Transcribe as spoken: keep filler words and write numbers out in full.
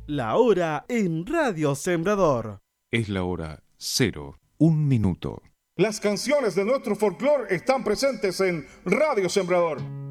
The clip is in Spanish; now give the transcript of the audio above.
La hora en Radio Sembrador. Es la hora cero, un minuto. Las canciones de nuestro folclore están presentes en Radio Sembrador.